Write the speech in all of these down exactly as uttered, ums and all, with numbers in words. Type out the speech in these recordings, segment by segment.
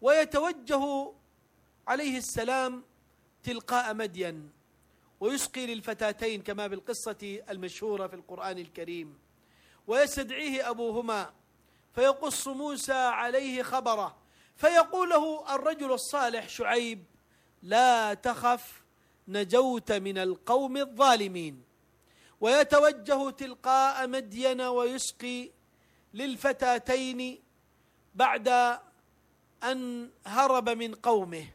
ويتوجه عليه السلام تلقاء مدين ويسقي للفتاتين كما بالقصة المشهورة في القرآن الكريم، ويستدعيه أبوهما فيقص موسى عليه خبره، فيقول له الرجل الصالح شعيب: لا تخف، نجوت من القوم الظالمين. ويتوجه تلقاء مدين ويسقي للفتاتين بعد أن هرب من قومه،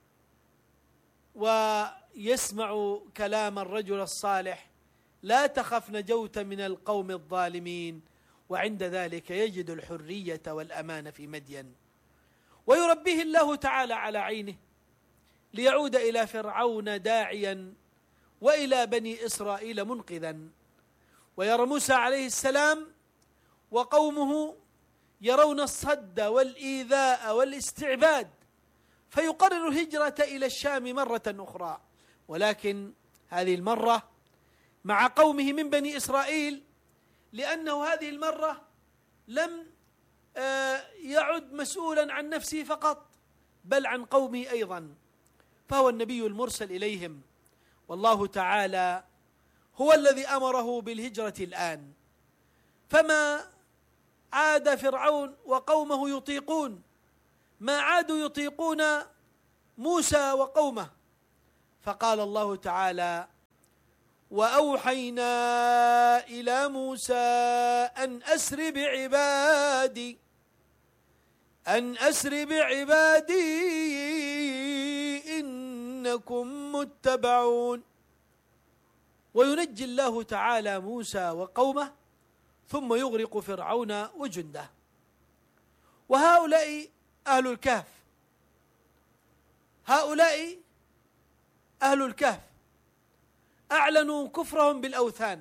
ويسمع كلام الرجل الصالح: لا تخف، نجوت من القوم الظالمين. وعند ذلك يجد الحرية والأمان في مدين، ويربيه الله تعالى على عينه ليعود إلى فرعون داعيا وإلى بني إسرائيل منقذا. ويرى موسى عليه السلام وقومه يرون الصد والإيذاء والاستعباد، فيقرر الهجرة إلى الشام مرة أخرى، ولكن هذه المرة مع قومه من بني إسرائيل، لأنه هذه المرة لم يعد مسؤولا عن نفسه فقط بل عن قومه أيضا، فهو النبي المرسل إليهم، والله تعالى هو الذي أمره بالهجرة الآن. فما عاد فرعون وقومه يطيقون ما عادوا يطيقون موسى وقومه، فقال الله تعالى: وأوحينا إلى موسى أن أسر بعبادي أن أسر بعبادي إنكم متبعون. وينجي الله تعالى موسى وقومه ثم يغرق فرعون وجنده. وهؤلاء أهل الكهف هؤلاء أهل الكهف أعلنوا كفرهم بالأوثان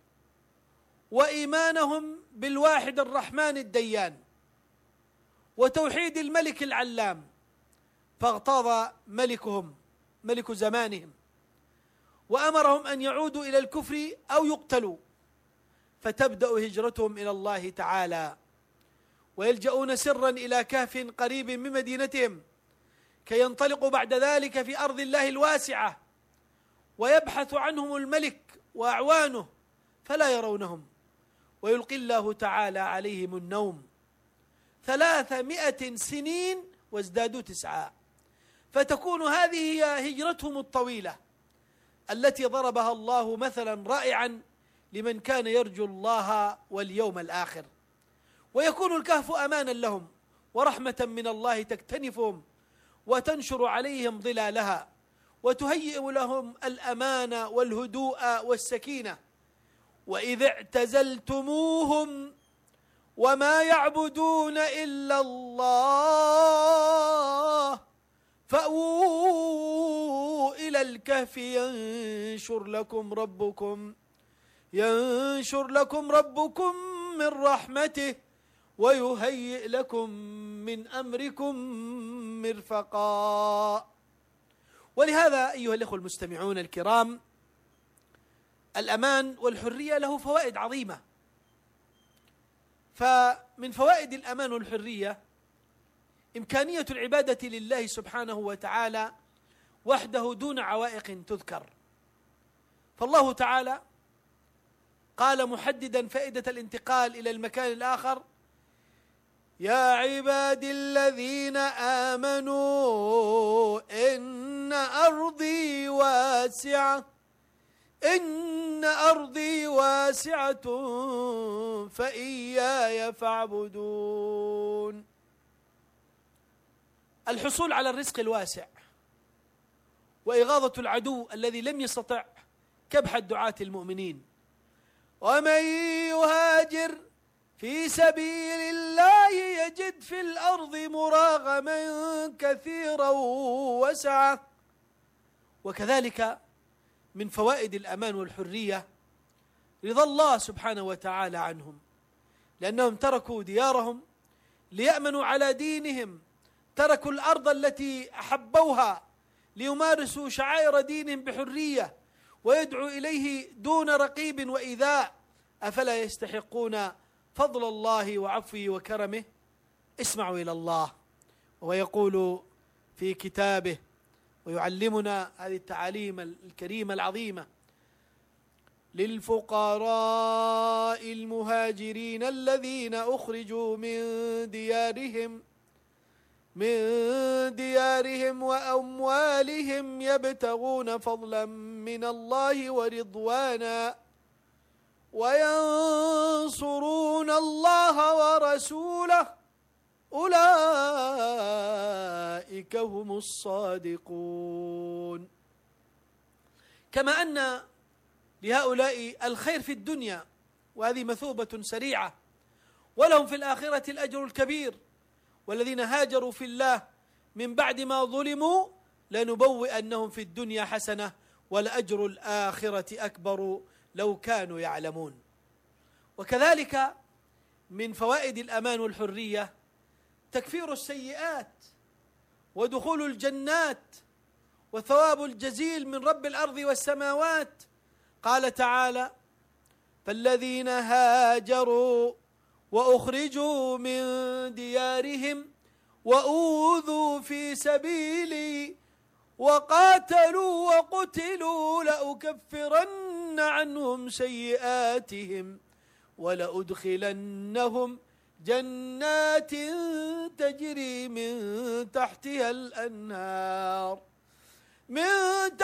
وإيمانهم بالواحد الرحمن الديان وتوحيد الملك العلام، فاغتاظ ملكهم ملك زمانهم وأمرهم أن يعودوا إلى الكفر أو يقتلوا، فتبدأ هجرتهم إلى الله تعالى، ويلجؤون سرا إلى كهف قريب من مدينتهم كي ينطلقوا بعد ذلك في أرض الله الواسعة، ويبحث عنهم الملك وأعوانه فلا يرونهم، ويلقي الله تعالى عليهم النوم ثلاثمائة سنين وازدادوا تسعا، فتكون هذه هي هجرتهم الطويلة التي ضربها الله مثلا رائعا لمن كان يرجو الله واليوم الآخر. ويكون الكهف أمانا لهم ورحمة من الله تكتنفهم وتنشر عليهم ظلالها وتهيئ لهم الأمان والهدوء والسكينة. وإذ اعتزلتموهم وما يعبدون إلا الله فأووا إلى الكهف ينشر لكم ربكم ينشر لكم ربكم من رحمته ويهيئ لكم من أمركم مرفقا. ولهذا أيها الأخوة المستمعون الكرام، الأمان والحرية له فوائد عظيمة. فمن فوائد الأمان والحرية إمكانية العبادة لله سبحانه وتعالى وحده دون عوائق تذكر. فالله تعالى قال محددا فائدة الانتقال إلى المكان الآخر: يا عبادي الذين آمنوا إن أرضي واسعة إن أرضي واسعة فإياي فاعبدون. الحصول على الرزق الواسع وإغاظة العدو الذي لم يستطع كبح الدعاة المؤمنين. ومن يهاجر في سبيل الله يجد في الأرض مراغما كثيرا وسعة. وكذلك من فوائد الأمان والحرية رضا الله سبحانه وتعالى عنهم، لأنهم تركوا ديارهم ليأمنوا على دينهم، تركوا الأرض التي أحبوها ليمارسوا شعائر دينهم بحرية ويدعوا إليه دون رقيب وإيذاء. أفلا يستحقون فضل الله وعفوه وكرمه؟ اسمعوا إلى الله ويقول في كتابه ويعلمنا هذه التعاليم الكريمة العظيمة: للفقراء المهاجرين الذين أخرجوا من ديارهم من ديارهم وأموالهم يبتغون فضلا من الله ورضوانا وينصرون الله ورسوله أولئك هم الصادقون. كما أن لهؤلاء الخير في الدنيا وهذه مثوبة سريعة، ولهم في الآخرة الأجر الكبير، والذين هاجروا في الله من بعد ما ظلموا لنبوئنهم في الدنيا حسنة ولأجر الآخرة أكبر لو كانوا يعلمون. وكذلك من فوائد الأمان والحرية تكفير السيئات ودخول الجنات وثواب الجزيل من رب الأرض والسماوات. قال تعالى: فالذين هاجروا وأخرجوا من ديارهم وأوذوا في سبيلي وقاتلوا وقتلوا لأكفرن عنهم سيئاتهم ولأدخلنهم جنات تجري من تحتها الأنهار من